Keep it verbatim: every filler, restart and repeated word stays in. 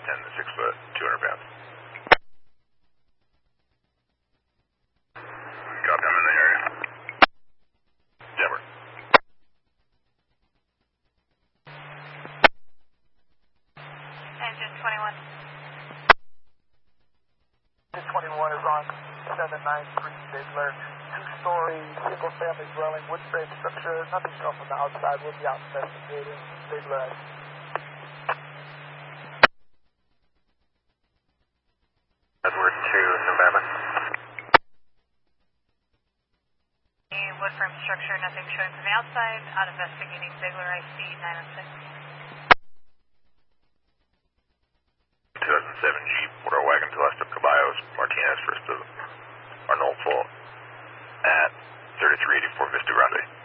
ten to six foot, two hundred pounds. Copy, I'm in the area. Denver. Engine twenty-one. Engine twenty-one is on seven nine three Ziegler. Two-story, single-family dwelling, wood frame structure. Nothing shown from the outside. We'll be out investigating. Ziegler. Edward two, November. A wood frame structure, nothing showing from the outside. Out investigating Ziegler I C nine oh six. two thousand seven Jeep, water wagon to left of Caballos, Martinez, first of Arnold Fault at thirty-three eighty-four Vista Grande.